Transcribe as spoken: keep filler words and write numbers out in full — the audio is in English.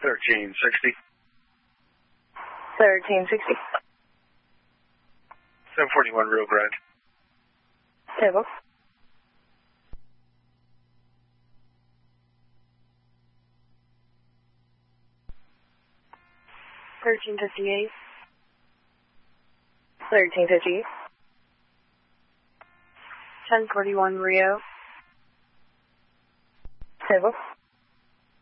thirteen sixty. thirteen sixty. seven forty-one Rio Grande. Table. thirteen fifty-eight. thirteen fifty-eight. ten forty-one Rio. Table.